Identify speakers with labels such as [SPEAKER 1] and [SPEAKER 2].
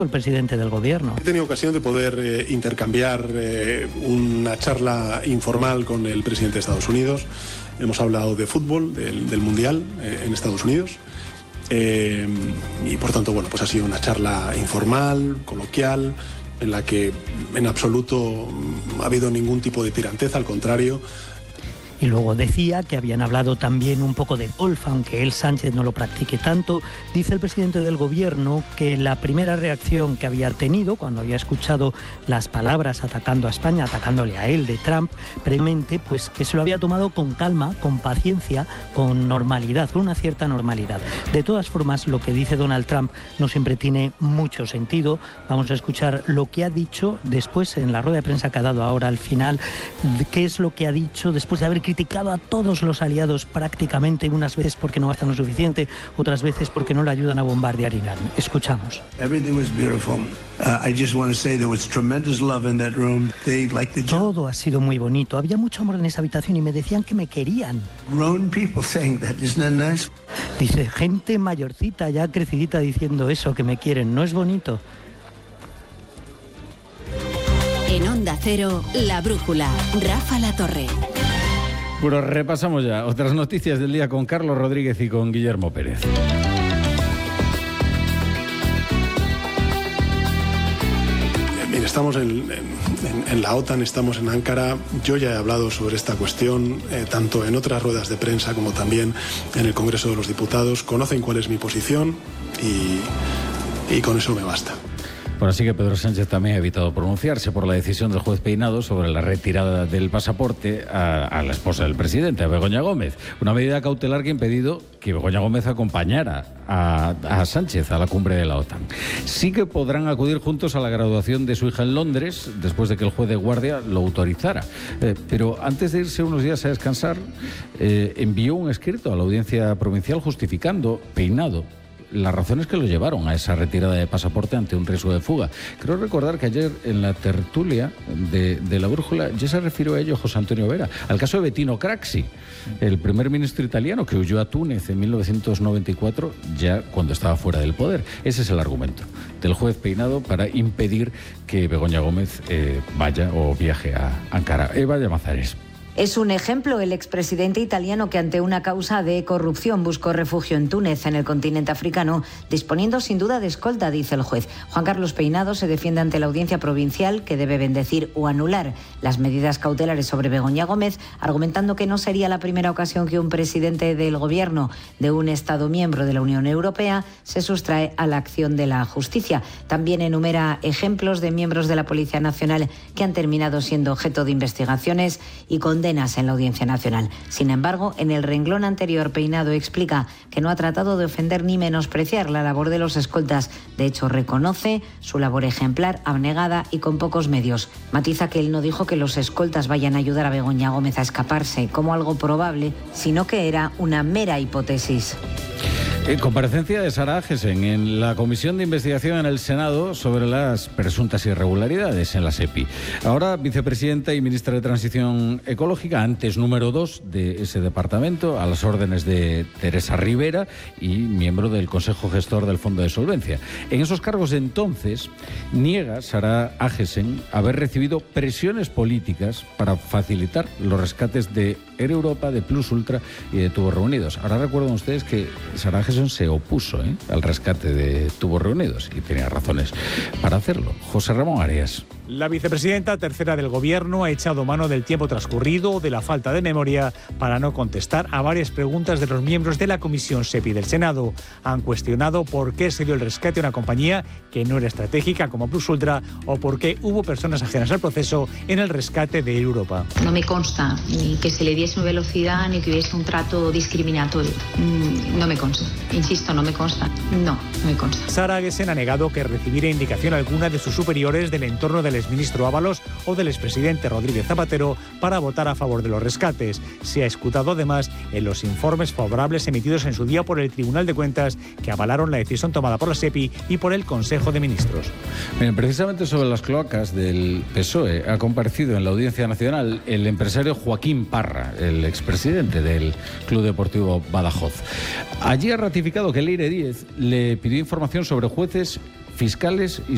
[SPEAKER 1] el presidente del gobierno.
[SPEAKER 2] He tenido ocasión de poder intercambiar una charla informal con el presidente de Estados Unidos. Hemos hablado de fútbol, del Mundial en Estados Unidos. Y por tanto, bueno, pues ha sido una charla informal, coloquial, en la que en absoluto ha habido ningún tipo de tiranteza, al contrario.
[SPEAKER 1] Y luego decía que habían hablado también un poco de golf, aunque él, Sánchez, no lo practique tanto. Dice el presidente del gobierno que la primera reacción que había tenido cuando había escuchado las palabras atacando a España, atacándole a él de Trump, previamente, pues que se lo había tomado con calma, con paciencia, con normalidad, con una cierta normalidad. De todas formas, lo que dice Donald Trump no siempre tiene mucho sentido. Vamos a escuchar lo que ha dicho después en la rueda de prensa que ha dado ahora al final. ¿Qué es lo que ha dicho después de haber criticado a todos los aliados prácticamente, unas veces porque no gastan lo suficiente, otras veces porque no le ayudan a bombardear Irán? Escuchamos. Todo ha sido muy bonito. Había mucho amor en esa habitación y me decían que me querían. Dice, gente mayorcita, ya crecidita, diciendo eso, que me quieren. ¿No es bonito?
[SPEAKER 3] En Onda Cero, La Brújula, Rafa La Torre.
[SPEAKER 4] Bueno, repasamos ya otras noticias del día con Carlos Rodríguez y con Guillermo Pérez.
[SPEAKER 2] Bien, estamos en la OTAN, estamos en Ankara. Yo ya he hablado sobre esta cuestión, tanto en otras ruedas de prensa como también en el Congreso de los Diputados. Conocen cuál es mi posición y con eso me basta.
[SPEAKER 4] Bueno, así que Pedro Sánchez también ha evitado pronunciarse por la decisión del juez Peinado sobre la retirada del pasaporte a la esposa del presidente, a Begoña Gómez. Una medida cautelar que ha impedido que Begoña Gómez acompañara a Sánchez a la cumbre de la OTAN. Sí que podrán acudir juntos a la graduación de su hija en Londres, después de que el juez de guardia lo autorizara. Pero antes de irse unos días a descansar, envió un escrito a la Audiencia Provincial justificando Peinado las razones que lo llevaron a esa retirada de pasaporte ante un riesgo de fuga. Creo recordar que ayer en la tertulia de La Brújula ya se refirió a ello José Antonio Vera, al caso de Bettino Craxi, el primer ministro italiano que huyó a Túnez en 1994, ya cuando estaba fuera del poder. Ese es el argumento del juez Peinado para impedir que Begoña Gómez vaya o viaje a Ankara. Eva Llamazares.
[SPEAKER 5] Es un ejemplo el expresidente italiano que ante una causa de corrupción buscó refugio en Túnez, en el continente africano, disponiendo sin duda de escolta, dice el juez. Juan Carlos Peinado se defiende ante la audiencia provincial que debe bendecir o anular las medidas cautelares sobre Begoña Gómez, argumentando que no sería la primera ocasión que un presidente del gobierno de un Estado miembro de la Unión Europea se sustrae a la acción de la justicia. También enumera ejemplos de miembros de la Policía Nacional que han terminado siendo objeto de investigaciones y condenas en la Audiencia Nacional. Sin embargo, en el renglón anterior, Peinado explica que no ha tratado de ofender ni menospreciar la labor de los escoltas. De hecho, reconoce su labor ejemplar, abnegada y con pocos medios. Matiza que él no dijo que los escoltas vayan a ayudar a Begoña Gómez a escaparse como algo probable, sino que era una mera hipótesis.
[SPEAKER 4] Comparecencia de Sara Agesen en la Comisión de Investigación en el Senado sobre las presuntas irregularidades en la SEPI. Ahora vicepresidenta y ministra de Transición Ecológica, antes número 2 de ese departamento, a las órdenes de Teresa Rivera y miembro del Consejo Gestor del Fondo de Solvencia. En esos cargos entonces niega Sara Agesen haber recibido presiones políticas para facilitar los rescates de Air Europa, de Plus Ultra y de Tubos Reunidos. Ahora recuerdan ustedes que Sara Agesen se opuso al rescate de Tubos Reunidos y tenía razones para hacerlo. José Ramón Arias.
[SPEAKER 6] La vicepresidenta tercera del Gobierno ha echado mano del tiempo transcurrido, de la falta de memoria, para no contestar a varias preguntas de los miembros de la Comisión SEPI del Senado. Han cuestionado por qué se dio el rescate a una compañía que no era estratégica como Plus Ultra o por qué hubo personas ajenas al proceso en el rescate de Europa.
[SPEAKER 7] No me consta ni que se le diese velocidad ni que hubiese un trato discriminatorio. No me consta. Insisto, no me consta. No me consta.
[SPEAKER 6] Sara Agesen ha negado que recibiera indicación alguna de sus superiores del entorno del exministro Ábalos o del expresidente Rodríguez Zapatero para votar a favor de los rescates. Se ha escudado además en los informes favorables emitidos en su día por el Tribunal de Cuentas que avalaron la decisión tomada por la SEPI y por el Consejo de Ministros.
[SPEAKER 4] Bien, precisamente sobre las cloacas del PSOE ha comparecido en la Audiencia Nacional el empresario Joaquín Parra, el expresidente del Club Deportivo Badajoz. Allí ha ratificado que Leire Díez le pidió información sobre jueces, fiscales y